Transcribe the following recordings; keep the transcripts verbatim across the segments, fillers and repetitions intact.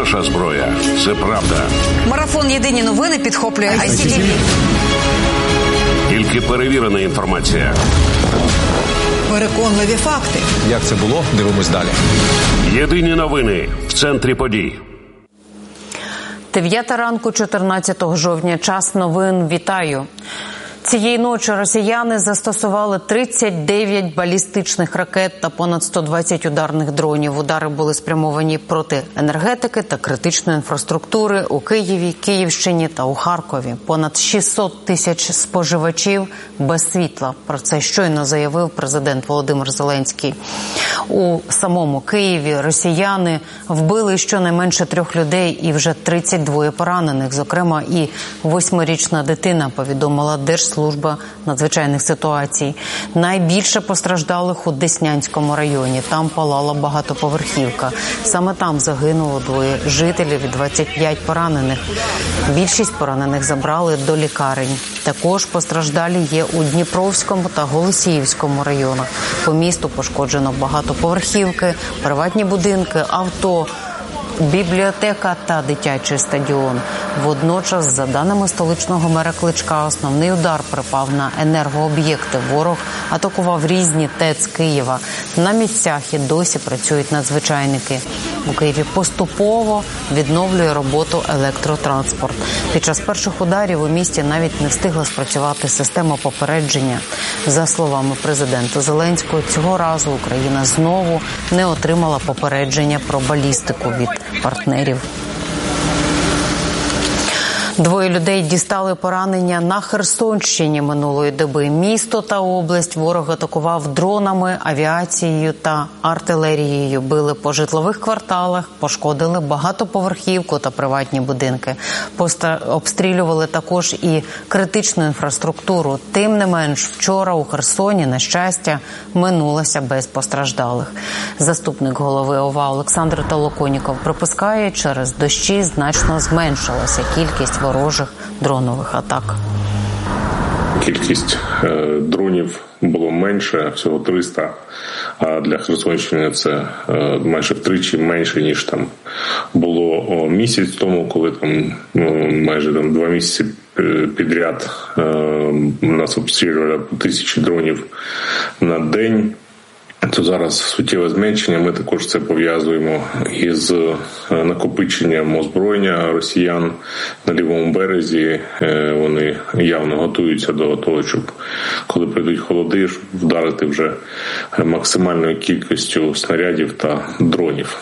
наша зброя. Це правда. Марафон «Єдині новини» підхоплює ай сі ті ві. Тільки перевірена інформація. Переконливі факти. Як це було? Дивимось далі. Єдині новини в центрі подій. дев'ята ранку, чотирнадцятого жовтня. Час новин. Вітаю. Цієї ночі росіяни застосували тридцять дев'ять балістичних ракет та понад сто двадцять ударних дронів. Удари були спрямовані проти енергетики та критичної інфраструктури у Києві, Київщині та у Харкові. Понад шістсот тисяч споживачів без світла. Про це щойно заявив президент Володимир Зеленський. У самому Києві росіяни вбили щонайменше трьох людей і вже тридцять два поранених. Зокрема, і восьмирічна дитина, повідомила Держслужба надзвичайних ситуацій. Найбільше постраждалих у Деснянському районі. Там палала багатоповерхівка. Саме там загинуло двоє жителів і двадцять п'ять поранених. Більшість поранених забрали до лікарень. Також постраждалі є у Дніпровському та Голосіївському районах. По місту пошкоджено багатоповерхівки, приватні будинки, авто, бібліотека та дитячий стадіон. Водночас, за даними столичного мера Кличка, основний удар припав на енергооб'єкти. Ворог атакував різні ТЕЦ Києва. На місцях і досі працюють надзвичайники. У Києві поступово відновлює роботу електротранспорт. Під час перших ударів у місті навіть не встигла спрацювати система попередження. За словами президента Зеленського, цього разу Україна знову не отримала попередження про балістику від партнерів. Двоє людей дістали поранення на Херсонщині минулої доби. Місто та область ворог атакував дронами, авіацією та артилерією. Били по житлових кварталах, пошкодили багатоповерхівку та приватні будинки. Поста... Обстрілювали також і критичну інфраструктуру. Тим не менш, вчора у Херсоні, на щастя, минулося без постраждалих. Заступник голови ОВА Олександр Толоконіков припускає, через дощі значно зменшилася кількість ворожих дронових атак. Кількість е, дронів було менше, всього триста, а для Херсонщини це е, майже втричі менше, ніж там було о, місяць тому, коли там о, майже там два місяці підряд е, нас обстрілювали по тисячі дронів на день. То зараз суттєве зменшення. Ми також це пов'язуємо із накопиченням озброєння росіян на лівому березі. Вони явно готуються до того, щоб коли прийдуть холоди, щоб вдарити вже максимальною кількістю снарядів та дронів.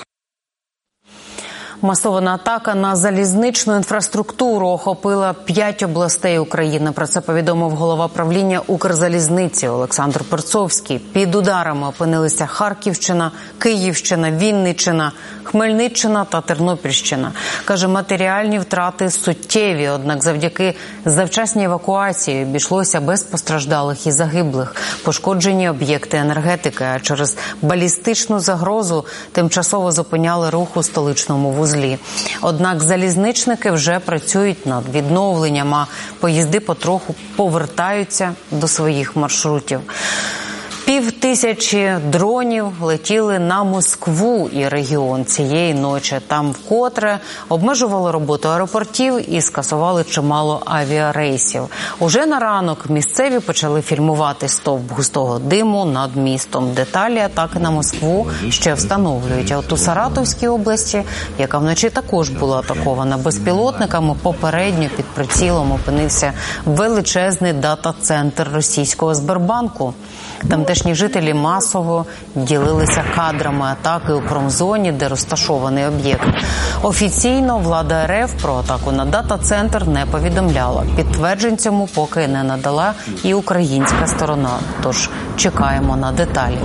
Масована атака на залізничну інфраструктуру охопила п'ять областей України. Про це повідомив голова правління Укрзалізниці Олександр Перцовський. Під ударами опинилися Харківщина, Київщина, Вінниччина, Хмельниччина та Тернопільщина. Каже, матеріальні втрати суттєві, однак завдяки завчасній евакуації обійшлося без постраждалих і загиблих. Пошкоджені об'єкти енергетики, а через балістичну загрозу тимчасово зупиняли рух у столичному вузлі. Однак залізничники вже працюють над відновленням, а поїзди потроху повертаються до своїх маршрутів. Пів тисячі дронів летіли на Москву і регіон цієї ночі. Там вкотре обмежували роботу аеропортів і скасували чимало авіарейсів. Уже на ранок місцеві почали фільмувати стовп густого диму над містом. Деталі атаки на Москву ще встановлюють. А от у Саратовській області, яка вночі також була атакована безпілотниками, попередньо під прицілом опинився величезний дата-центр російського Сбербанку. Тамтешні жителі масово ділилися кадрами атаки у промзоні, де розташований об'єкт. Офіційно влада РФ про атаку на дата-центр не повідомляла. Підтверджень цьому поки не надала і українська сторона. Тож чекаємо на деталі.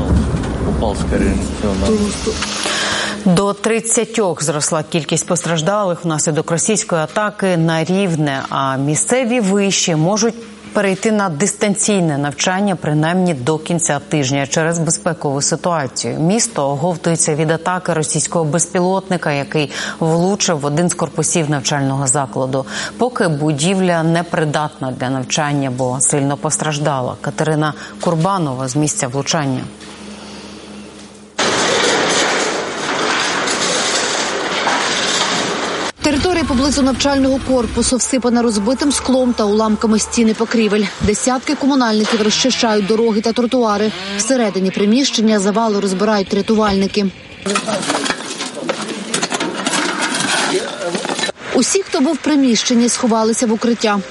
До тридцятьох зросла кількість постраждалих внаслідок російської атаки на Рівне, а місцеві виші можуть перейти на дистанційне навчання принаймні до кінця тижня через безпекову ситуацію. Місто оговтується від атаки російського безпілотника, який влучив в один з корпусів навчального закладу. Поки будівля непридатна для навчання, бо сильно постраждала. Катерина Курбанова з місця влучання. поблизу навчального корпусу, всипана розбитим склом та уламками стіни покрівель. Десятки комунальників розчищають дороги та тротуари. Всередині приміщення завали розбирають рятувальники. Усі, хто був в приміщенні, сховалися в укриття.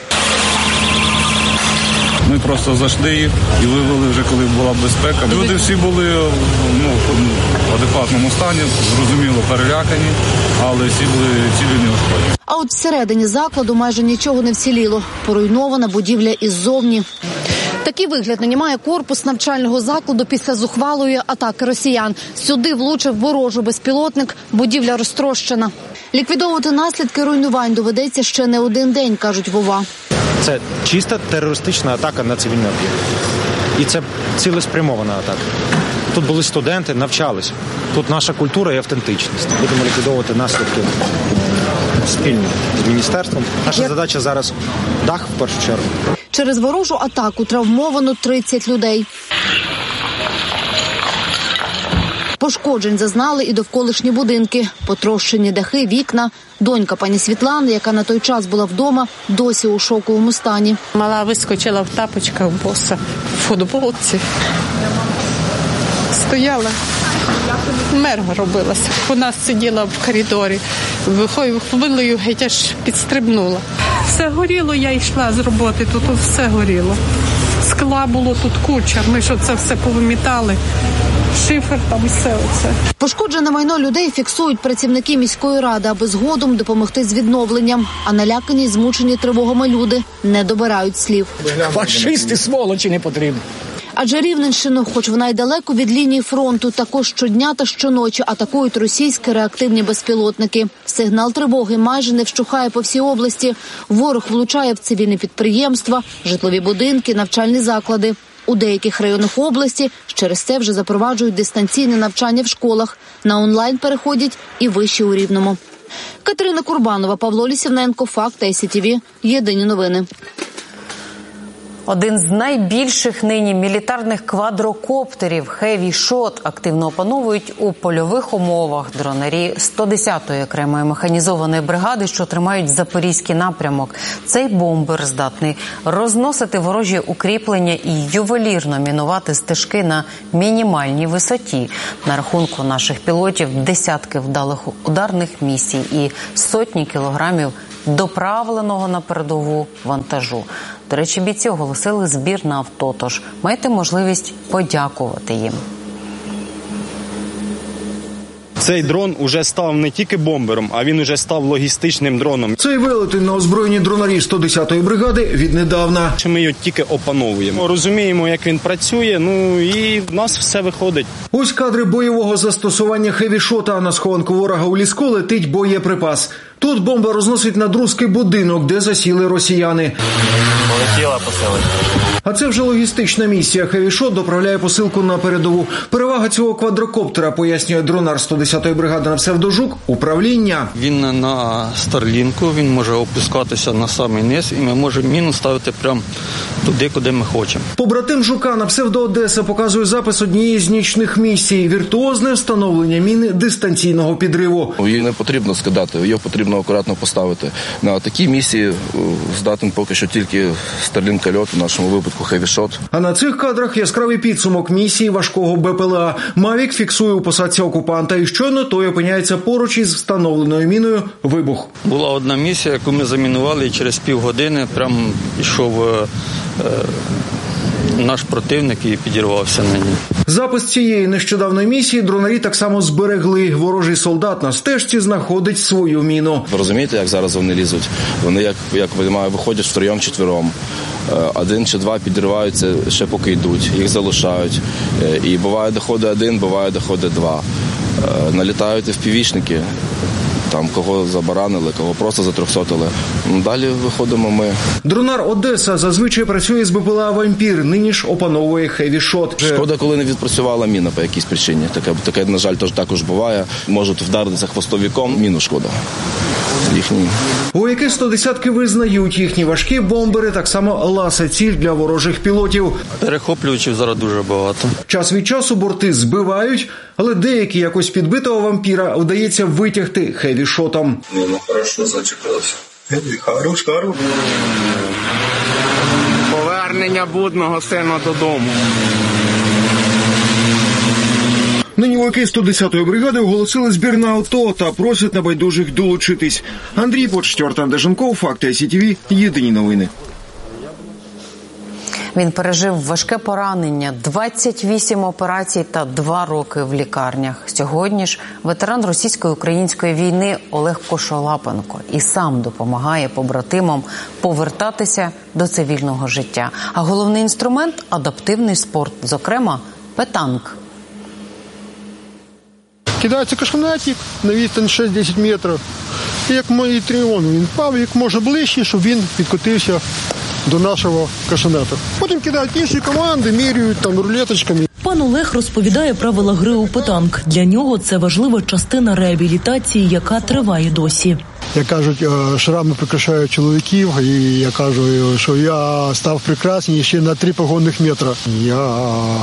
Ми просто зайшли їх і вивели вже, коли була безпека. Люди всі були ну, в адекватному стані, зрозуміло, перелякані, але всі були цілі неушкоджені. А от всередині закладу майже нічого не вціліло. Поруйнована будівля іззовні. Такий вигляд нині має корпус навчального закладу після зухвалої атаки росіян. Сюди влучив ворожий безпілотник, будівля розтрощена. Ліквідовувати наслідки руйнувань доведеться ще не один день, кажуть в ОВА. Це чиста терористична атака на цивільний об'єкт. І це цілеспрямована атака. Тут були студенти, навчались. Тут наша культура і автентичність. Будемо ліквідовувати наслідки спільно з міністерством. Наша Як... задача зараз дах в першу чергу. Через ворожу атаку травмовано тридцять людей. Пошкоджень зазнали і довколишні будинки. Потрощені дахи, вікна. Донька пані Світлани, яка на той час була вдома, досі у шоковому стані. Мала вискочила в тапочках, боса, в футболці. Стояла, мерга робилася. Вона сиділа в коридорі, хвилею геть аж підстрибнула. Все горіло, я йшла з роботи, тут все горіло. Скла було тут куча, ми ж оце все повимітали. Шифер, там все оце. Пошкоджене майно людей фіксують працівники міської ради, аби згодом допомогти з відновленням. А налякані й змучені тривогами люди не добирають слів. Фашисти, сволочі не потрібні. Адже Рівненщину, хоч вона й далеко від лінії фронту, також щодня та щоночі атакують російські реактивні безпілотники. Сигнал тривоги майже не вщухає по всій області. Ворог влучає в цивільні підприємства, житлові будинки, навчальні заклади. У деяких районах області через це вже запроваджують дистанційне навчання в школах. На онлайн переходять і виші у Рівному. Катерина Курбанова, Павло Лісівненко, Факт, ай сі ті ві. Єдині новини. Один з найбільших нині мілітарних квадрокоптерів «Хеві Шот» активно опановують у польових умовах дронарі сто десятої окремої механізованої бригади, що тримають Запорізький напрямок. Цей бомбер здатний розносити ворожі укріплення і ювелірно мінувати стежки на мінімальній висоті. На рахунку наших пілотів десятки вдалих ударних місій і сотні кілограмів доправленого на передову вантажу. До речі, бійці оголосили збір на авто, тож маєте можливість подякувати їм. Цей дрон уже став не тільки бомбером, а він уже став логістичним дроном. Цей велетень на озброєнні дронарів сто десятої бригади віднедавна. Ми його тільки опановуємо. Розуміємо, як він працює, ну і в нас все виходить. Ось кадри бойового застосування «Хеві Шота». На схованку ворога у ліску летить боєприпас. Тут бомба розносить надрузки будинок, де засіли росіяни. Полетіла поселення. А це вже логістична місія. «Хеві Шот» доправляє посилку на передову. Перевага цього квадрокоптера, пояснює дронар сто десятої бригади на псевдожук, управління. Він на Старлінку, він може опускатися на самий низ, і ми можемо міну ставити прямо туди, куди ми хочемо. Побратим Жука на псевдо Одеса показує запис однієї з нічних місій – віртуозне встановлення міни дистанційного підриву. Її не потрібно скидати, її потрібно акуратно поставити. На такі місії здатен поки що тільки Старлінк-льот, в нашому випадку «Хеві Шот». А на цих кадрах яскравий підсумок місії важкого Бе Пе Еле А. Мавік фіксує у посадці окупанта і щойно той опиняється поруч із встановленою міною вибух. Була одна місія, яку ми замінували, і через півгодини прямо йшов е, наш противник і підірвався на ній. Запис цієї нещодавної місії дронарі так само зберегли. Ворожий солдат на стежці знаходить свою міну. Ви розумієте, як зараз вони лізуть? Вони, як, як виходять втроєм-четвером. Один чи два підриваються ще поки йдуть, їх залишають. І буває доходить один, буває доходить два. Налітають впівішники, там кого забаранили, кого просто затрьохсотили. Далі виходимо ми. Дронар Одеса зазвичай працює з Бе Пе Еле А «Вампір», нині ж опановує «Хеві Шот». Шкода, коли не відпрацювала міна по якійсь причині. Таке, таке на жаль, також буває. Можуть вдаритися хвостовиком, міну шкода. Їхні. Вояки сто десятки визнають, їхні важкі бомбери так само ласа ціль для ворожих пілотів. Перехоплювачів зараз дуже багато. Час від часу борти збивають, але деякі якось підбитого «Вампіра» вдається витягти. «Хеві хевішотом. Ну, хорошо зачепилося. Хорош, хорош. Повернення блудного сина додому. Нині вояки сто десятої бригади оголосили збір на авто та просять небайдужих долучитись. Андрій Почтєр, Артем Деженков, Факти ай сі ті ві, єдині новини. Він пережив важке поранення, двадцять вісім операцій та два роки в лікарнях. Сьогодні ж ветеран російсько-української війни Олег Кошолапенко і сам допомагає побратимам повертатися до цивільного життя. А головний інструмент – адаптивний спорт, зокрема петанк. Кидається кошенятник на відстань шість-десять метрів. І як мої тріони, він впав, як може ближче, щоб він підкотився до нашого кошенета. Потім кидають інші команди, міряють там рулеточками. Пан Олег розповідає правила гри у петанк. Для нього це важлива частина реабілітації, яка триває досі. Як кажуть, шрами прикрашають чоловіків, і я кажу, що я став прекрасний ще на три погонних метри. Я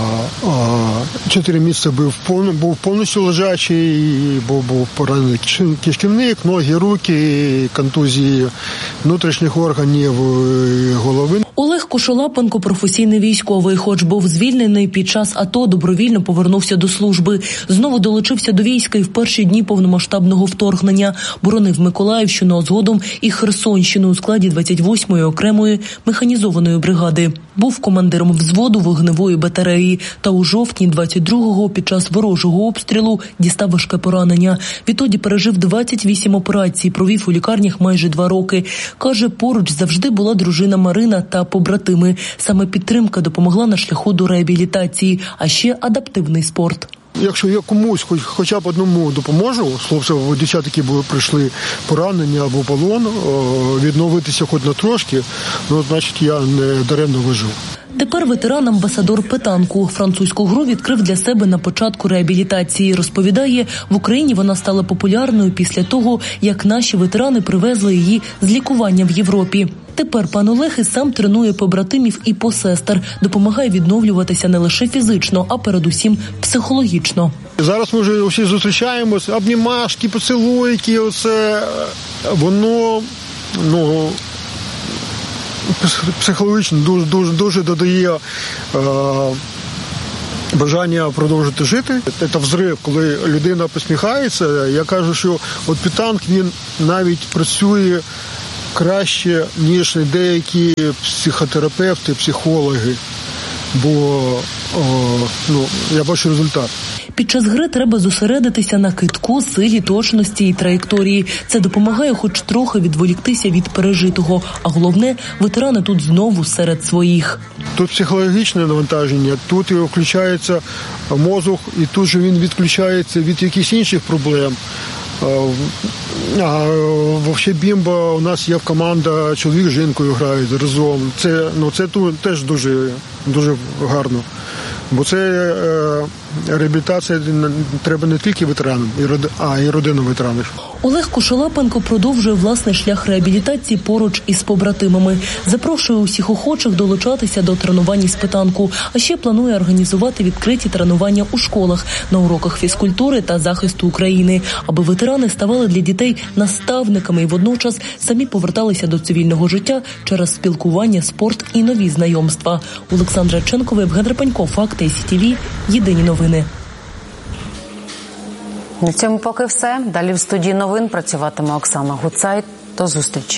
чотири місяці був, був повністю лежачий, був, був поранений кишківник, ноги, руки, контузії внутрішніх органів голови. Олег Кошолапенко – професійний військовий, хоч був звільнений під час АТО, добровільно повернувся до служби. Знову долучився до війська і в перші дні повномасштабного вторгнення. Боронив Миколаївщину, а згодом і Херсонщину у складі двадцять восьмої окремої механізованої бригади. Був командиром взводу вогневої батареї. Та у жовтні двадцять другого під час ворожого обстрілу дістав важке поранення. Відтоді пережив двадцять вісім операцій, провів у лікарнях майже два роки. Каже, поруч завжди була дружина Марина та побратими. Саме підтримка допомогла на шляху до реабілітації, а ще адаптивний спорт. Якщо я комусь хоч, хоча б одному допоможу, хлопцям, дівчат, які були, прийшли поранення або полон, відновитися хоч на трошки, ну, значить, я не даремно вижив. Тепер ветеран-амбасадор петанку. Французьку гру відкрив для себе на початку реабілітації. Розповідає, в Україні вона стала популярною після того, як наші ветерани привезли її з лікування в Європі. Тепер пан Олег і сам тренує побратимів і посестер, допомагає відновлюватися не лише фізично, а передусім психологічно. Зараз ми вже усі зустрічаємось, обнімашки, поцілуйки, оце, воно, ну, психологічно дуже, дуже, дуже додає е, бажання продовжити жити. Це взрив, коли людина посміхається. Я кажу, що от петанк, він навіть працює краще, ніж деякі психотерапевти, психологи, бо о, ну, я бачу результат. Під час гри треба зосередитися на кидку, силі, точності і траєкторії. Це допомагає хоч трохи відволіктися від пережитого. А головне, ветерани тут знову серед своїх. Тут психологічне навантаження, тут включається мозок, і тут же він відключається від якихось інших проблем. А взагалі бімба, у нас є команда, чоловік з жінкою грають разом. Це, ну, це тут теж дуже, дуже гарно. Бо це е, реабілітація треба не тільки ветеранам, а й родинам ветеранів. Олег Кошолапенко продовжує власний шлях реабілітації поруч із побратимами. Запрошує усіх охочих долучатися до тренувань із петанку. А ще планує організувати відкриті тренування у школах, на уроках фізкультури та захисту України, аби ветерани ставали для дітей наставниками і водночас самі поверталися до цивільного життя через спілкування, спорт і нові знайомства. Олександра Ченкова, Євген Репанько, Факти ай сі ті ві, єдині новини. На цьому поки все. Далі в студії новин працюватиме Оксана Гуцай. До зустрічі.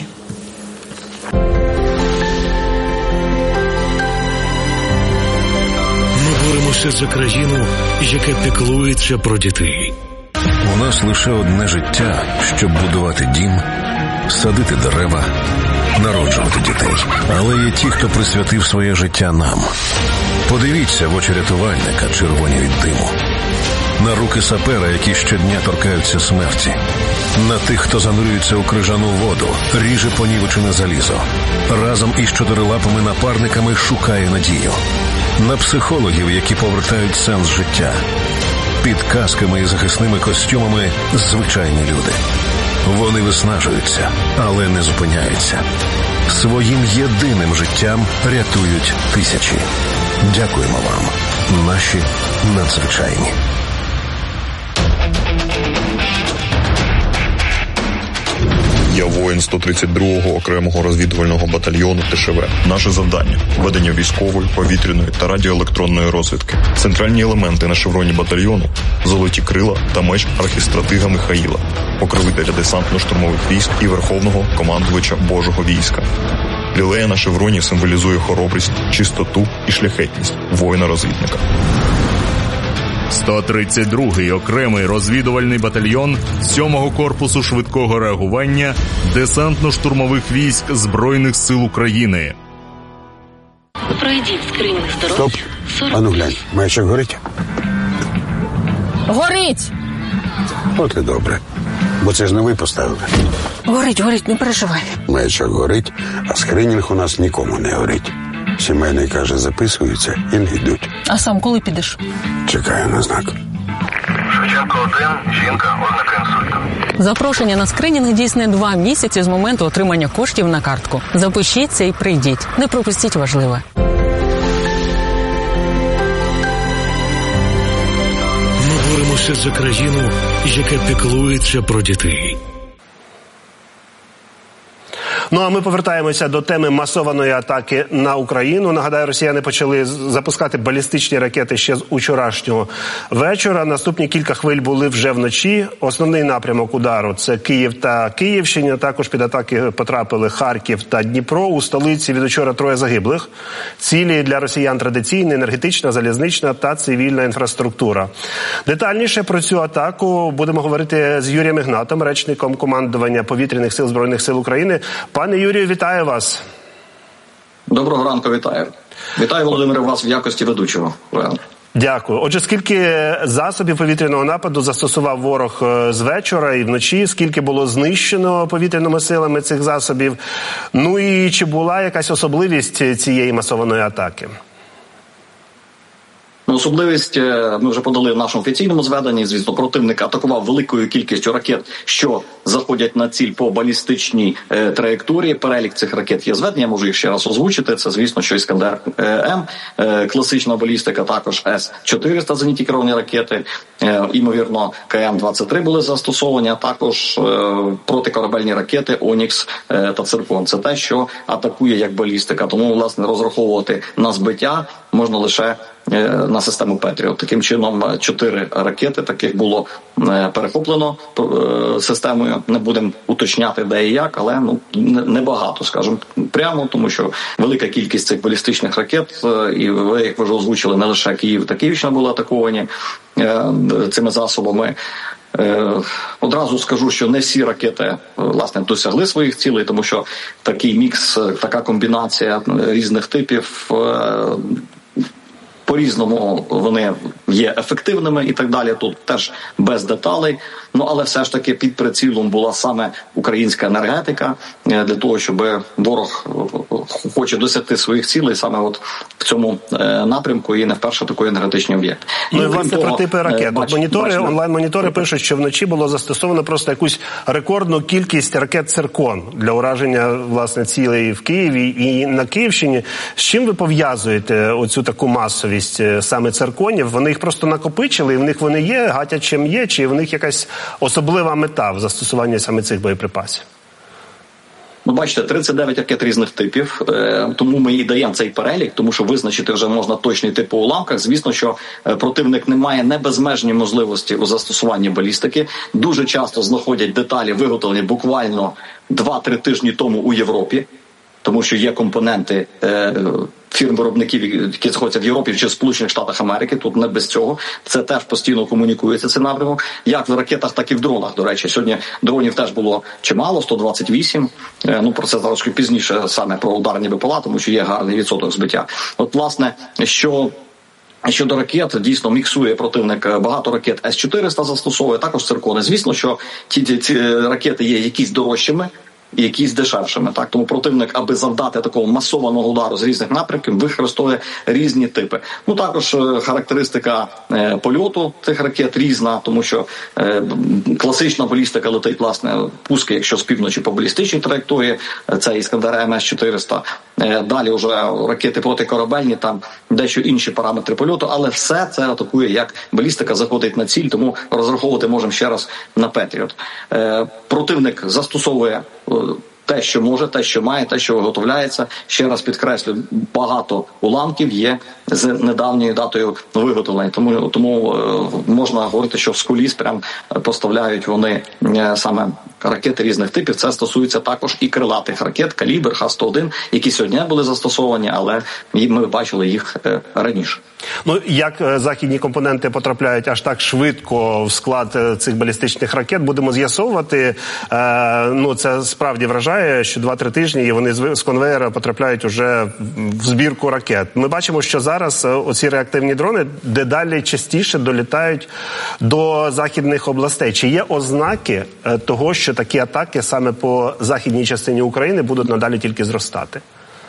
Ми боремося за країну, яка піклується про дітей. У нас лише одне життя, щоб будувати дім, садити дерева, народжувати дітей. Але є ті, хто присвятив своє життя нам. Подивіться в очі рятувальника, червоні від диму. На руки сапера, які щодня торкаються смерті. На тих, хто занурюється у крижану воду, ріже понівечене залізо. Разом із чотирилапими напарниками шукає надію. На психологів, які повертають сенс життя. Під касками і захисними костюмами звичайні люди. Вони виснажуються, але не зупиняються. Своїм єдиним життям рятують тисячі. Дякуємо вам, наші надзвичайні. Я воїн сто тридцять другого окремого розвідувального батальйону ТШВ. Наше завдання – ведення військової, повітряної та радіоелектронної розвідки. Центральні елементи на шевроні батальйону – золоті крила та меч архістратига Михаїла, покровителя десантно-штурмових військ і верховного командувача Божого війська. Лілея на шевроні символізує хоробрість, чистоту і шляхетність воїна-розвідника. сто тридцять другий окремий розвідувальний батальйон сьомого корпусу швидкого реагування десантно-штурмових військ Збройних сил України. Пройдіть скринінг здоров'я. Стоп. Ану глянь, маячок горить? Горить! От і добре. Бо це ж не ви поставили. Горить, горить, не переживай. Маячок горить, а скринінг у нас нікому не горить. Сімейний, каже, записуються і не йдуть. А сам коли підеш? Чекаю на знак. Шевченко один, жінка, ознака інсульту. Запрошення на скринінг дійсне два місяці з моменту отримання коштів на картку. Запишіться і прийдіть. Не пропустіть важливе. Ми боремося за країну, яка піклується про дітей. Ну, а ми повертаємося до теми масованої атаки на Україну. Нагадаю, росіяни почали запускати балістичні ракети ще з учорашнього вечора. Наступні кілька хвиль були вже вночі. Основний напрямок удару – це Київ та Київщина. Також під атаки потрапили Харків та Дніпро. У столиці від учора троє загиблих. Цілі для росіян традиційні – енергетична, залізнична та цивільна інфраструктура. Детальніше про цю атаку будемо говорити з Юрієм Ігнатом, речником командування Повітряних сил Збройних сил України. Пане Юрію, вітаю вас. Доброго ранку, вітаю. Вітаю, Володимире, вас в якості ведучого. Дякую. Отже, скільки засобів повітряного нападу застосував ворог з вечора і вночі? Скільки було знищено повітряними силами цих засобів? Ну і чи була якась особливість цієї масованої атаки? Ну, особливість ми вже подали в нашому офіційному зведенні. Звісно, противник атакував великою кількістю ракет, що заходять на ціль по балістичній е, траєкторії. Перелік цих ракет є зведення, я можу їх ще раз озвучити. Це, звісно, що Іскандер-М, е, класична балістика, також С чотириста зенітні керовані ракети, е, імовірно, К М двадцять три були застосовані, а також е, протикорабельні ракети Онікс е, та Циркон. Це те, що атакує як балістика. Тому, власне, розраховувати на збиття можна лише на систему Петріот. Таким чином, чотири ракети таких було перехоплено системою. Не будемо уточняти, де і як, але ну небагато, скажімо, прямо, тому що велика кількість цих балістичних ракет, і ви, як ви вже озвучили, не лише Київ та Київщина були атаковані цими засобами. Одразу скажу, що не всі ракети, власне, досягли своїх цілей, тому що такий мікс, така комбінація різних типів, по-різному вони є ефективними і так далі. Тут теж без деталей. Ну, але все ж таки під прицілом була саме українська енергетика для того, щоб ворог хоче досягти своїх цілей саме от в цьому напрямку і не вперше такий енергетичний об'єкт. Ну, і, власне, про типи ракет. Бач, монітори, онлайн-монітори пишуть, що вночі було застосовано просто якусь рекордну кількість ракет «Циркон» для ураження, власне, цілей в Києві і на Київщині. З чим ви пов'язуєте оцю таку масовість саме «Цирконів»? Вони їх просто накопичили, і в них вони є, гатять чим є, чи в них якась особлива мета в застосуванні саме цих боєприпасів? Ну, бачите, тридцять дев'ять ракет різних типів, тому ми і даємо цей перелік, тому що визначити вже можна точний тип по уламках. Звісно, що противник не має небезмежні можливості у застосуванні балістики. Дуже часто знаходять деталі, виготовлені буквально два-три тижні тому у Європі, тому що є компоненти е, фірм-виробників, які знаходяться в Європі чи в Сполучених Штатах Америки, тут не без цього. Це теж постійно комунікується цей напрямок, як в ракетах, так і в дронах, до речі. Сьогодні дронів теж було чимало, сто двадцять вісім. Е, ну, про це трошки пізніше саме про ударні БПЛА, тому що є гарний відсоток збиття. От, власне, що... Щодо ракет, дійсно міксує противник багато ракет С чотириста застосовує, також циркони. Звісно, що ці, ці, ці ракети є якісь дорожчими, і якісь дешевшими. Так? Тому противник, аби завдати такого масованого удару з різних напрямків, використовує різні типи. Ну, також е, характеристика е, польоту цих ракет різна, тому що е, класична балістика летить, власне, пуски, якщо з півночі по балістичній траєкторії, це Іскандер М С чотириста. Далі вже ракети протикорабельні, там дещо інші параметри польоту, але все це атакує як балістика, заходить на ціль, тому розраховувати можемо ще раз на Петріот. Противник застосовує те, що може, те, що має, те, що виготовляється. Ще раз підкреслю, багато уламків є з недавньою датою виготовлення. Тому, тому е, можна говорити, що в Скуліс прям поставляють вони е, саме ракети різних типів. Це стосується також і крилатих ракет, калібр, Х сто один, які сьогодні були застосовані, але ми бачили їх е, раніше. Ну, як західні компоненти потрапляють аж так швидко в склад цих балістичних ракет, будемо з'ясовувати. Е, ну, це справді вражає, що два-три тижні і вони з конвеєра потрапляють уже в збірку ракет. Ми бачимо, що зараз оці реактивні дрони дедалі частіше долітають до західних областей. Чи є ознаки того, що такі атаки саме по західній частині України будуть надалі тільки зростати?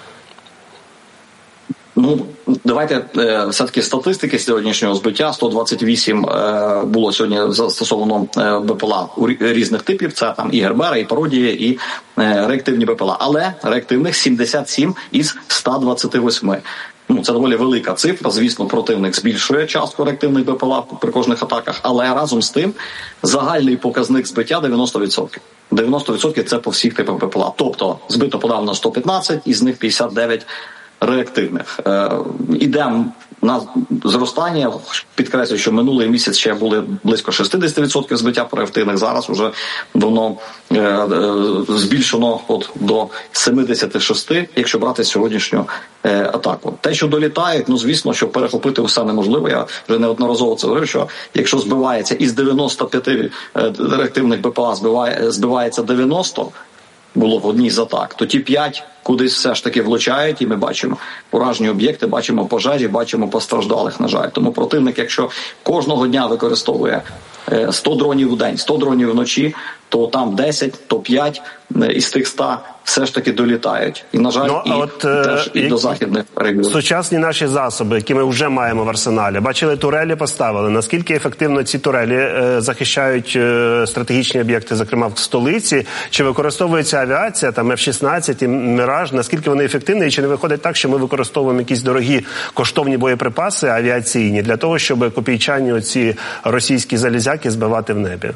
Ну, давайте е, все-таки статистики сьогоднішнього збиття. сто двадцять вісім е, було сьогодні застосовано е, БПЛА у різних типів. Це там і Гербера, і Пародії, і е, реактивні БПЛА. Але реактивних сімдесят сім із ста двадцяти восьми. Ну, це доволі велика цифра. Звісно, противник збільшує частку реактивних БПЛА при кожних атаках. Але разом з тим загальний показник збиття дев'яносто відсотків. дев'яносто відсотків це по всіх типах БПЛА. Тобто збито подавно сто п'ятнадцять, із них п'ятдесят дев'ять реактивних. Е, ідемо на зростання. Підкреслюю, що минулий місяць ще були близько шістдесят відсотків збиття по реактивних. Зараз вже воно е, е, збільшено от до сімдесят шість, якщо брати сьогоднішню е, атаку. Те, що долітають, ну звісно, що перехопити все неможливо. Я вже неодноразово це говорив, що якщо збивається із дев'яноста п'яти е, реактивних БПЛА збиває, збивається дев'яносто, було в одній з атак, то ті п'ять кудись все ж таки влучають, і ми бачимо уражені об'єкти, бачимо пожежі, бачимо постраждалих, на жаль. Тому противник, якщо кожного дня використовує сто дронів у день, сто дронів вночі, то там десять, то п'ять із тих ста все ж таки долітають. І, на жаль, ну, і, от, теж і, і до західних регіонів. Сучасні наші засоби, які ми вже маємо в арсеналі, бачили, турелі поставили. Наскільки ефективно ці турелі е, захищають е, стратегічні об'єкти, зокрема в столиці? Чи використовується авіація, там еф шістнадцять, Міраж? Наскільки вони ефективні? І чи не виходить так, що ми використовуємо якісь дорогі коштовні боєприпаси авіаційні для того, щоб копійчані оці російські залізяки збивати в небі?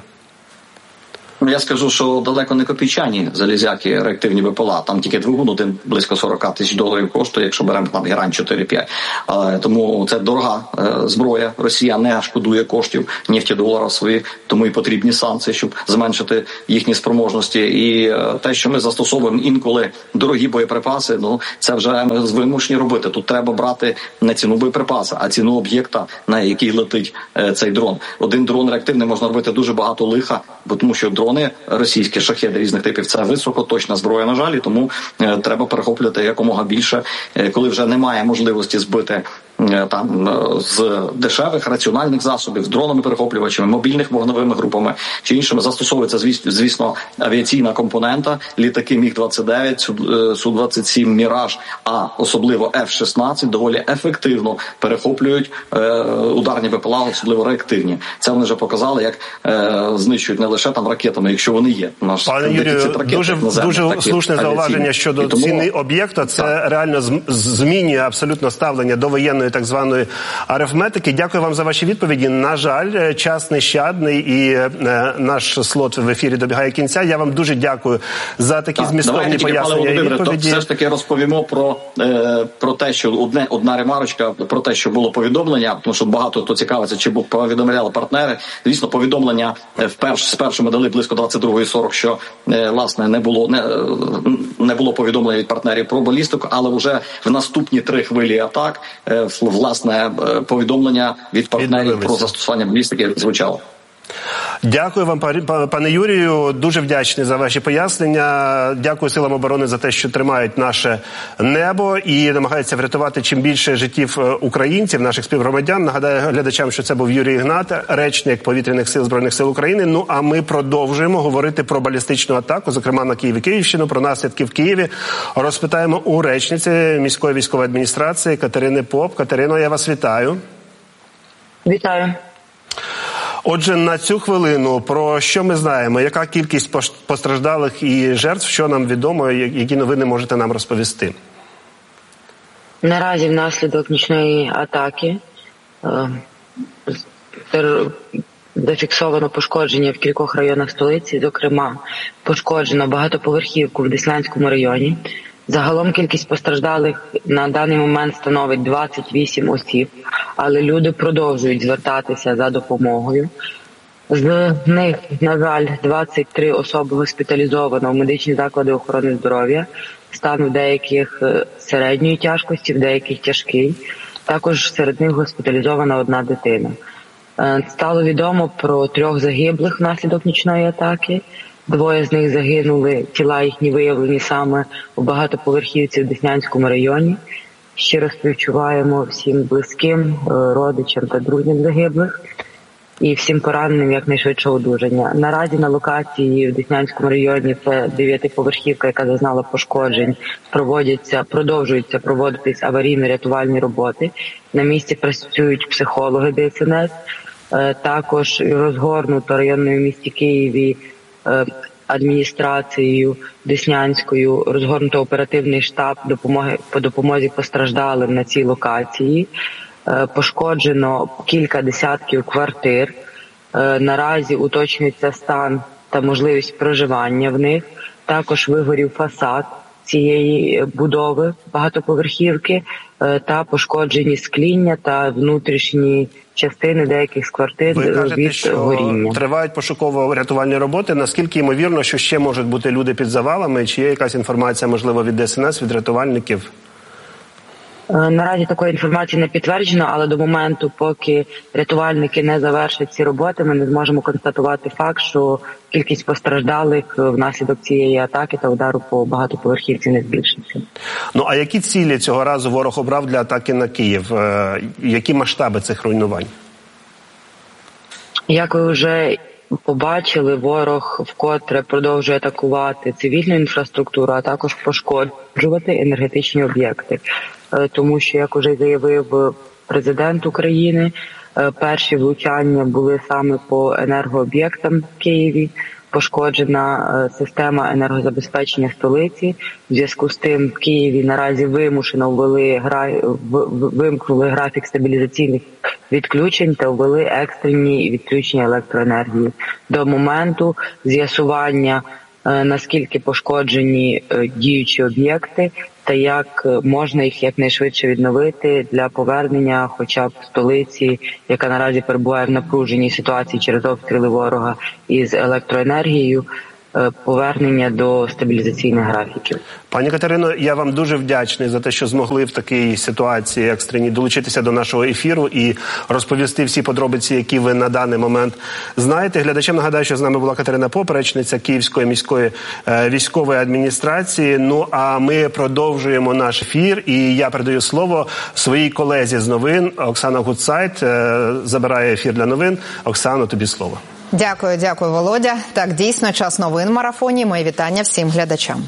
Я скажу, що далеко не копійчані залізяки реактивні БПЛА. Там тільки двигун один близько сорок тисяч доларів коштує, якщо беремо там Герань чотири-п'ять. Тому це дорога е, зброя. Росія не шкодує коштів нефтедоларів своїх, тому і потрібні санкції, щоб зменшити їхні спроможності. І е, те, що ми застосовуємо інколи дорогі боєприпаси, ну це вже ми вимушені робити. Тут треба брати не ціну боєприпаса, а ціну об'єкта, на який летить е, цей дрон. Один дрон реактивний можна робити дуже багато лиха, бо тому що дрон російські шахеди різних типів – це високоточна зброя, на жаль, і тому е, треба перехоплювати якомога більше, е, коли вже немає можливості збити е, там е, з дешевих раціональних засобів, з дронами-перехоплювачами, мобільних вогневими групами чи іншими. Застосовується, звісно, звісно авіаційна компонента, літаки міг двадцять дев'ять, Су двадцять сім, Міраж, а особливо еф шістнадцять доволі ефективно перехоплюють е, ударні БПЛА, особливо реактивні. Це вони вже показали, як е, знищують не лише там ракетами, якщо вони є. Наш Пане Юрію, дуже, дуже слушне зауваження щодо тому... ціни об'єкта. Це так. реально змінює абсолютно ставлення до воєнної так званої арифметики. Дякую вам за ваші відповіді. На жаль, час нещадний і е, наш слот в ефірі добігає кінця. Я вам дуже дякую за такі так, змістовні пояснення і відповіді. Все ж таки розповімо про, е, про те, що одне, одна ремарочка, про те, що було повідомлення, тому що багато хто цікавиться, чи повідомляли партнери. Звісно, повідомлення вперше, спершу ми дали близько двадцять другої сорок, що е, власне не було не, не було повідомлення від партнерів про балістику, але вже в наступні три хвилі атак е, власне повідомлення від партнерів про застосування балістики звучало. Дякую вам, пане Юрію. Дуже вдячний за ваші пояснення. Дякую силам оборони за те, що тримають наше небо і намагаються врятувати чим більше життів українців, наших співгромадян. Нагадаю глядачам, що це був Юрій Ігнат, речник Повітряних сил Збройних сил України. Ну, а ми продовжуємо говорити про балістичну атаку, зокрема на Київ і Київщину, про наслідки в Києві. Розпитаємо у речниці міської військової адміністрації Катерини Поп. Катерино, я вас вітаю. Вітаю. Отже, на цю хвилину про що ми знаємо? Яка кількість постраждалих і жертв? Що нам відомо? Які новини можете нам розповісти? Наразі внаслідок нічної атаки е, зафіксовано пошкодження в кількох районах столиці, зокрема пошкоджено багатоповерхівку в Деснянському районі. Загалом кількість постраждалих на даний момент становить двадцять вісім осіб, але люди продовжують звертатися за допомогою. З них, на жаль, двадцять три особи госпіталізовано в медичні заклади охорони здоров'я, стан в деяких середньої тяжкості, в деяких тяжкий. Також серед них госпіталізована одна дитина. Стало відомо про трьох загиблих внаслідок нічної атаки. Двоє з них загинули, тіла їхні виявлені саме у багатоповерхівці в Деснянському районі. Щиро співчуваємо всім близьким, родичам та друзям загиблих і всім пораненим якнайшвидшого одужання. Наразі на локації в Деснянському районі, це дев'ятиповерхівка, яка зазнала пошкоджень, проводяться, продовжуються проводитись аварійно-рятувальні роботи. На місці працюють психологи Де Ес Ен Ес. Також розгорнуто районною в місті Києві адміністрацією Деснянською, розгорнуто оперативний штаб допомоги по допомозі постраждалим на цій локації. Пошкоджено кілька десятків квартир. Наразі уточнюється стан та можливість проживання в них. Також вигорів фасад цієї будови багатоповерхівки та пошкоджені скління та внутрішні частини деяких з квартир від горіння. Ви кажете, що тривають пошуково-рятувальні роботи. Наскільки ймовірно, що ще можуть бути люди під завалами? Чи є якась інформація, можливо, від Де Ес Ен Ес, від рятувальників? Наразі такої інформації не підтверджено, але до моменту, поки рятувальники не завершать ці роботи, ми не зможемо констатувати факт, що кількість постраждалих внаслідок цієї атаки та удару по багатоповерхівці не збільшиться. Ну, а які цілі цього разу ворог обрав для атаки на Київ? Які масштаби цих руйнувань? Як ви вже побачили, ворог вкотре продовжує атакувати цивільну інфраструктуру, а також пошкоджувати енергетичні об'єкти. Тому що, як уже заявив президент України, перші влучання були саме по енергооб'єктам в Києві. Пошкоджена система енергозабезпечення столиці. В зв'язку з тим в Києві наразі вимушено ввели гра... вимкнули графік стабілізаційних відключень та ввели екстрені відключення електроенергії. До моменту з'ясування, наскільки пошкоджені діючі об'єкти та як можна їх якнайшвидше відновити для повернення хоча б столиці, яка наразі перебуває в напруженій ситуації через обстріли ворога із електроенергією, повернення до стабілізаційних графіків. Пані Катерино, я вам дуже вдячний за те, що змогли в такій ситуації екстреній долучитися до нашого ефіру і розповісти всі подробиці, які ви на даний момент знаєте. Глядачам нагадаю, що з нами була Катерина Поп, речниця Київської міської е, військової адміністрації. Ну, а ми продовжуємо наш ефір, і я передаю слово своїй колезі з новин. Оксана Гудсайт е, забирає ефір для новин. Оксано, тобі слово. Дякую, дякую, Володя. Так, дійсно, час новин в марафоні. Мої вітання всім глядачам.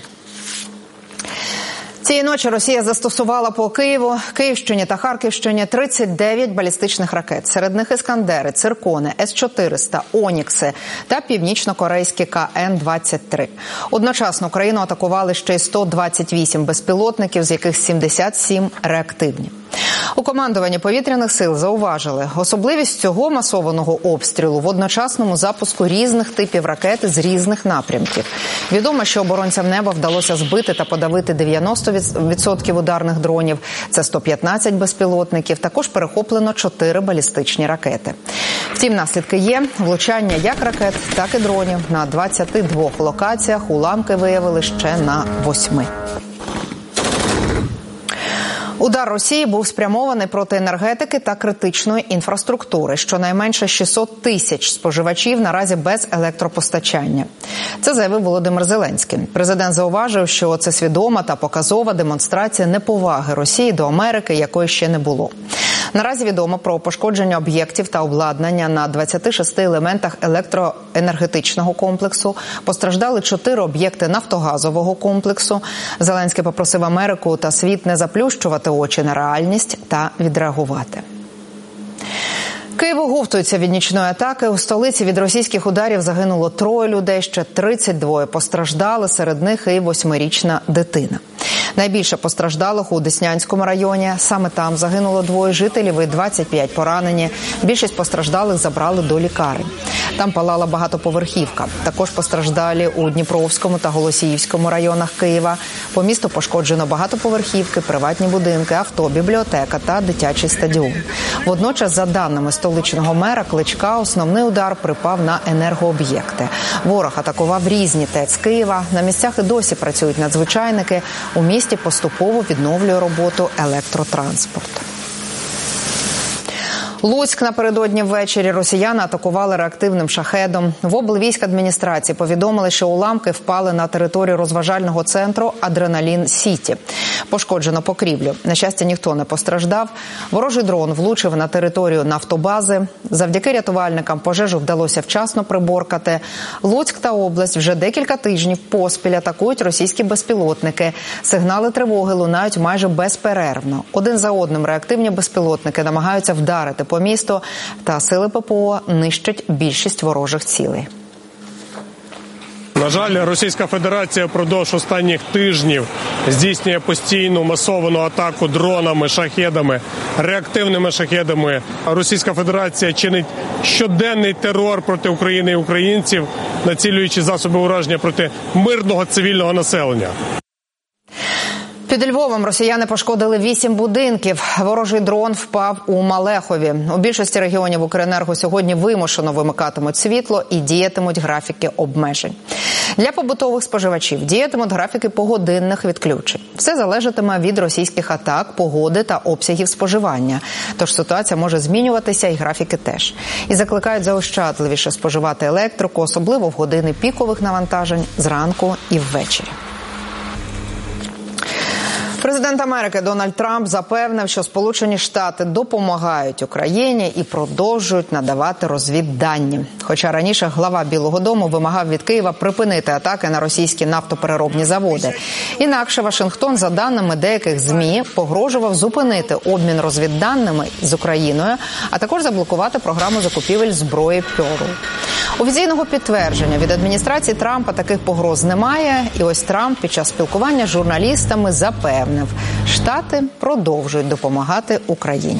Цієї ночі Росія застосувала по Києву, Київщині та Харківщині тридцять дев'ять балістичних ракет. Серед них «Іскандери», «Циркони», С чотириста, «Онікси» та північно-корейські Ка Ен двадцять три. Одночасно Україну атакували ще й сто двадцять вісім безпілотників, з яких сімдесят сім реактивні. У командуванні повітряних сил зауважили, особливість цього масованого обстрілу в одночасному запуску різних типів ракет з різних напрямків. Відомо, що оборонцям неба вдалося збити та подавити дев'яносто відсотків ударних дронів. Це сто п'ятнадцять безпілотників. Також перехоплено чотири балістичні ракети. Втім, наслідки є. Влучання як ракет, так і дронів на двадцяти двох локаціях. Уламки виявили ще на восьми. Удар Росії був спрямований проти енергетики та критичної інфраструктури. Щонайменше шістсот тисяч споживачів наразі без електропостачання. Це заявив Володимир Зеленський. Президент зауважив, що це свідома та показова демонстрація неповаги Росії до Америки, якої ще не було. Наразі відомо про пошкодження об'єктів та обладнання на двадцяти шести елементах електроенергетичного комплексу. Постраждали чотири об'єкти нафтогазового комплексу. Зеленський попросив Америку та світ не заплющувати очі на реальність та відреагувати. Київ оговтується від нічної атаки. У столиці від російських ударів загинуло троє людей, ще тридцять два постраждали, серед них і восьмирічна дитина. Найбільше постраждалих у Деснянському районі. Саме там загинуло двоє жителів і двадцять п'ять поранені. Більшість постраждалих забрали до лікарень. Там палала багатоповерхівка. Також постраждалі у Дніпровському та Голосіївському районах Києва. По місту пошкоджено багатоповерхівки, приватні будинки, авто, бібліотека та дитячий стадіон. Водночас, за даними столичного мера Кличка, основний удар припав на енергооб'єкти. Ворог атакував різні ТЕЦ Києва. На місцях і досі працюють надзвичайники. У місті поступово відновлює роботу електротранспорт. Луцьк напередодні ввечері росіяни атакували реактивним шахедом. В облвійськадміністрації повідомили, що уламки впали на територію розважального центру «Адреналін Сіті». Пошкоджено покрівлю. На щастя, ніхто не постраждав. Ворожий дрон влучив на територію нафтобази. Завдяки рятувальникам пожежу вдалося вчасно приборкати. Луцьк та область вже декілька тижнів поспіль атакують російські безпілотники. Сигнали тривоги лунають майже безперервно. Один за одним реактивні безпілотники намагаються вдарити по місту, та сили ППО нищать більшість ворожих цілей. На жаль, Російська Федерація впродовж останніх тижнів здійснює постійну масовану атаку дронами, шахедами, реактивними шахедами. Російська Федерація чинить щоденний терор проти України і українців, націлюючи засоби ураження проти мирного цивільного населення. Під Львовом росіяни пошкодили вісім будинків. Ворожий дрон впав у Малехові. У більшості регіонів Укренерго сьогодні вимушено вимикатимуть світло і діятимуть графіки обмежень. Для побутових споживачів діятимуть графіки погодинних відключень. Все залежатиме від російських атак, погоди та обсягів споживання. Тож ситуація може змінюватися і графіки теж. І закликають заощадливіше споживати електрику, особливо в години пікових навантажень зранку і ввечері. Президент Америки Дональд Трамп запевнив, що Сполучені Штати допомагають Україні і продовжують надавати розвіддані. Хоча раніше глава Білого дому вимагав від Києва припинити атаки на російські нафтопереробні заводи. Інакше Вашингтон, за даними деяких ЗМІ, погрожував зупинити обмін розвідданими з Україною, а також заблокувати програму закупівель зброї Перл. Офіційного підтвердження від адміністрації Трампа таких погроз немає. І ось Трамп під час спілкування з журналістами запевнив, Штати продовжують допомагати Україні.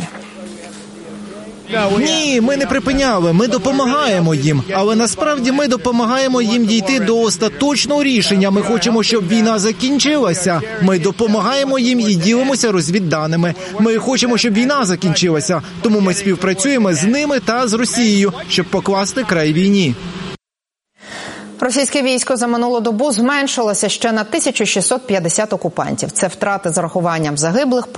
Ні, ми не припиняли, ми допомагаємо їм. Але насправді ми допомагаємо їм дійти до остаточного рішення. Ми хочемо, щоб війна закінчилася. Ми допомагаємо їм і ділимося розвідданими. Ми хочемо, щоб війна закінчилася. Тому ми співпрацюємо з ними та з Росією, щоб покласти край війні. Російське військо за минулу добу зменшилося ще на тисячу шістсот п'ятдесят окупантів. Це втрати з урахуванням загиблих,